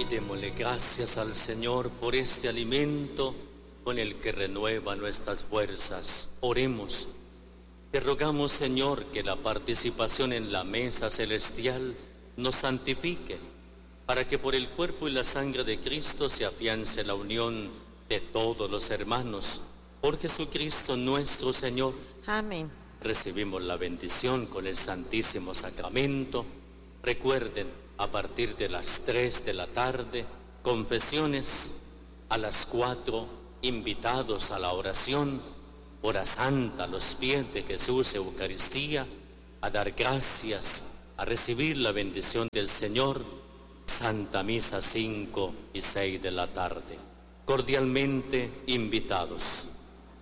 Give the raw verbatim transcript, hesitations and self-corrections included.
Démosle gracias al Señor por este alimento con el que renueva nuestras fuerzas. Oremos. Te rogamos, Señor, que la participación en la mesa celestial nos santifique, para que por el cuerpo y la sangre de Cristo se afiance la unión de todos los hermanos. Por Jesucristo nuestro Señor. Amén. Recibimos la bendición con el Santísimo Sacramento. Recuerden, a partir de las tres de la tarde, confesiones. A las cuatro, invitados a la oración, hora santa, a los pies de Jesús, Eucaristía, a dar gracias, a recibir la bendición del Señor. Santa Misa cinco y seis de la tarde. Cordialmente invitados.